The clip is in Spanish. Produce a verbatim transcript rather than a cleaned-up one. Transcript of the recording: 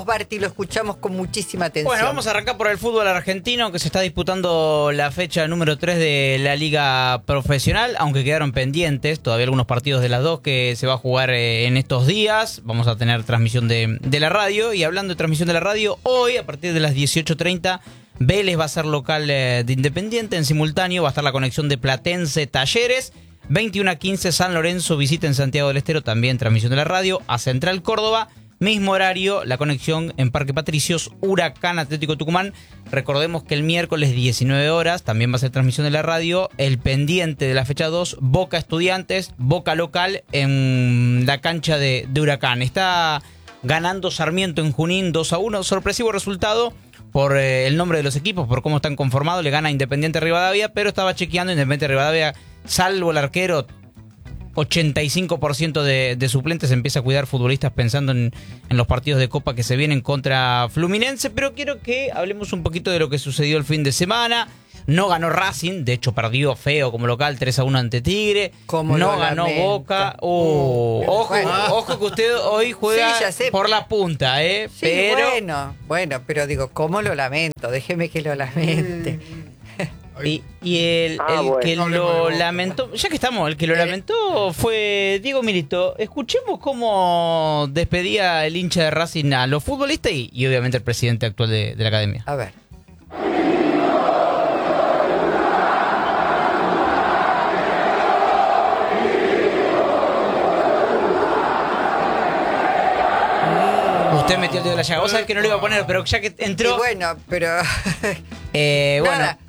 Barti, lo escuchamos con muchísima atención. Bueno, vamos a arrancar por el fútbol argentino, que se está disputando la fecha número tres de la Liga Profesional, aunque quedaron pendientes todavía algunos partidos de las dos que se va a jugar eh, en estos días. Vamos a tener transmisión de, de la radio, y hablando de transmisión de la radio, hoy a partir de las dieciocho treinta Vélez va a ser local eh, de Independiente. En simultáneo va a estar la conexión de Platense Talleres. veintiuno a quince San Lorenzo visita en Santiago del Estero, también transmisión de la radio, a Central Córdoba. Mismo horario, la conexión en Parque Patricios, Huracán Atlético Tucumán. Recordemos que el miércoles diecinueve horas también va a ser transmisión de la radio. El pendiente de la fecha dos, Boca Estudiantes, Boca local en la cancha de, de Huracán. Está ganando Sarmiento en Junín dos a uno. Sorpresivo resultado por eh, el nombre de los equipos, por cómo están conformados. Le gana Independiente Rivadavia, pero estaba chequeando Independiente Rivadavia, salvo el arquero, ochenta y cinco por ciento de, de suplentes. Empieza a cuidar futbolistas pensando en, en los partidos de Copa que se vienen contra Fluminense. Pero quiero que hablemos un poquito de lo que sucedió el fin de semana. No ganó Racing, de hecho perdió feo como local tres a uno ante Tigre. Como no ganó lamento. Boca. Oh, ojo, bueno. ojo que usted hoy juega sí, por la punta, ¿eh? Sí, pero... bueno, bueno, pero digo, ¿cómo lo lamento? Déjeme que lo lamente. Y, y el, ah, el bueno. que lo lamentó, ya que estamos, el que lo lamentó fue Diego Milito. Escuchemos cómo despedía el hincha de Racing a los futbolistas y, y obviamente el presidente actual de, de la academia. A ver. Usted metió el dedo en la llaga. Vos sabés que no lo iba a poner, pero ya que entró... Y bueno, pero... Eh, bueno, Nada,